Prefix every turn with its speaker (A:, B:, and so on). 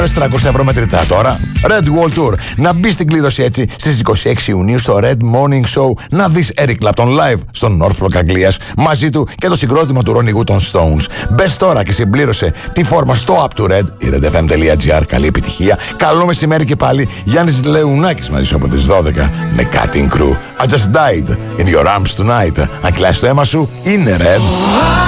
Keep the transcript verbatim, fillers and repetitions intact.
A: τριακόσια ευρώ μετρητά τώρα. Red Wall Tour. Να μπει στην κλήρωση έτσι στις είκοσι έξι Ιουνίου στο Red Morning Show. Να δεις Eric Clapton live στο Norfolk Αγγλίας. Μαζί του και το συγκρότημα του Ronnie Wood των Stones. Μπες τώρα και συμπλήρωσε τη φόρμα στο Up to Red. η red f m dot g r. Καλή επιτυχία. Καλό μεσημέρι και πάλι. Γιάννης Λεουνάκης μαζί σου από τις δώδεκα με Cutting Crew. I just died in your arms tonight. Αν κλάσεις το αίμα σου, είναι Red.